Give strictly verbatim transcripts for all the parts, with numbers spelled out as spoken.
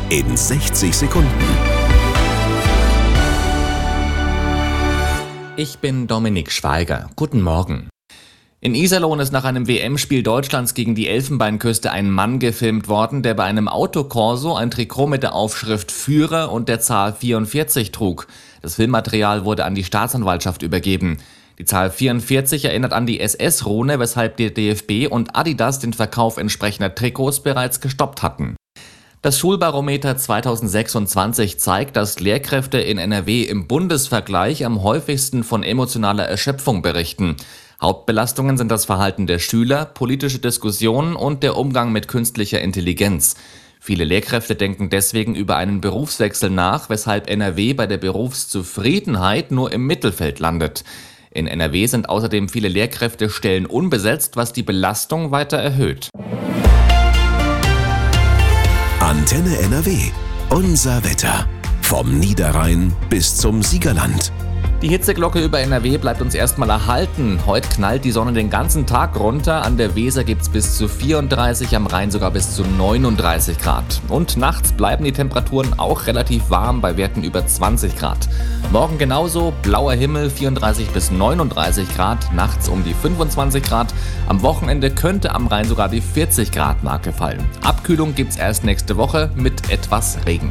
in sechzig Sekunden. Ich bin Dominik Schweiger. Guten Morgen. In Iserlohn ist nach einem W M-Spiel Deutschlands gegen die Elfenbeinküste ein Mann gefilmt worden, der bei einem Autokorso ein Trikot mit der Aufschrift Führer und der Zahl vierundvierzig trug. Das Filmmaterial wurde an die Staatsanwaltschaft übergeben. Die Zahl vierundvierzig erinnert an die S S-Rune, weshalb der D F B und Adidas den Verkauf entsprechender Trikots bereits gestoppt hatten. Das Schulbarometer zweitausendsechsundzwanzig zeigt, dass Lehrkräfte in N R W im Bundesvergleich am häufigsten von emotionaler Erschöpfung berichten. Hauptbelastungen sind das Verhalten der Schüler, politische Diskussionen und der Umgang mit künstlicher Intelligenz. Viele Lehrkräfte denken deswegen über einen Berufswechsel nach, weshalb N R W bei der Berufszufriedenheit nur im Mittelfeld landet. In N R W sind außerdem viele Lehrkräftestellen unbesetzt, was die Belastung weiter erhöht. Antenne N R W. Unser Wetter. Vom Niederrhein bis zum Siegerland. Die Hitzeglocke über N R W bleibt uns erstmal erhalten. Heute knallt die Sonne den ganzen Tag runter. An der Weser gibt's bis zu vierunddreißig, am Rhein sogar bis zu neununddreißig Grad. Und nachts bleiben die Temperaturen auch relativ warm bei Werten über zwanzig Grad. Morgen genauso, blauer Himmel, vierunddreißig bis neununddreißig Grad, nachts um die fünfundzwanzig Grad. Am Wochenende könnte am Rhein sogar die vierzig Grad Marke fallen. Abkühlung gibt's erst nächste Woche mit etwas Regen.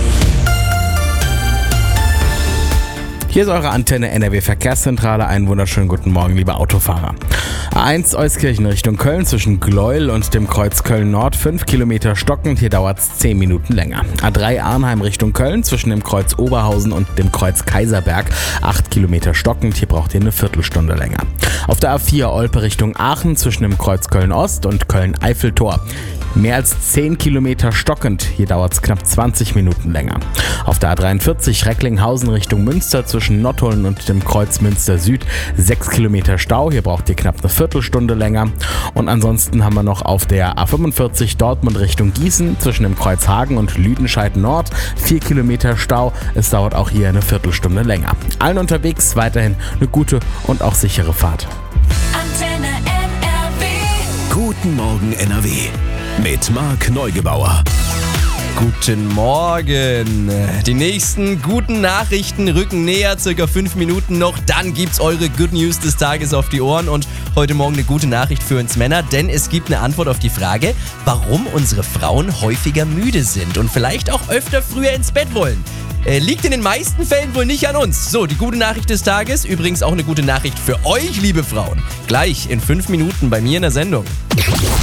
Hier ist eure Antenne N R W Verkehrszentrale. Einen wunderschönen guten Morgen, liebe Autofahrer. A eins Euskirchen Richtung Köln zwischen Gleuel und dem Kreuz Köln Nord, fünf Kilometer stockend, hier dauert es zehn Minuten länger. A drei Arnheim Richtung Köln zwischen dem Kreuz Oberhausen und dem Kreuz Kaiserberg, acht Kilometer stockend, hier braucht ihr eine Viertelstunde länger. Auf der A vier Olpe Richtung Aachen zwischen dem Kreuz Köln Ost und Köln Eiffeltor. Mehr als zehn Kilometer stockend, hier dauert es knapp zwanzig Minuten länger. Auf der A dreiundvierzig Recklinghausen Richtung Münster zwischen Nottuln und dem Kreuz Münster Süd, sechs Kilometer Stau, hier braucht ihr knapp eine Viertelstunde länger. Und ansonsten haben wir noch auf der A fünfundvierzig Dortmund Richtung Gießen zwischen dem Kreuz Hagen und Lüdenscheid Nord, vier Kilometer Stau, es dauert auch hier eine Viertelstunde länger. Allen unterwegs weiterhin eine gute und auch sichere Fahrt. Antenne N R W. Guten Morgen N R W. Mit Marc Neugebauer. Guten Morgen. Die nächsten guten Nachrichten rücken näher, circa fünf Minuten noch. Dann gibt's eure Good News des Tages auf die Ohren. Und heute Morgen eine gute Nachricht für uns Männer, denn es gibt eine Antwort auf die Frage, warum unsere Frauen häufiger müde sind und vielleicht auch öfter früher ins Bett wollen. Äh, liegt in den meisten Fällen wohl nicht an uns. So, die gute Nachricht des Tages, übrigens auch eine gute Nachricht für euch, liebe Frauen. Gleich in fünf Minuten bei mir in der Sendung.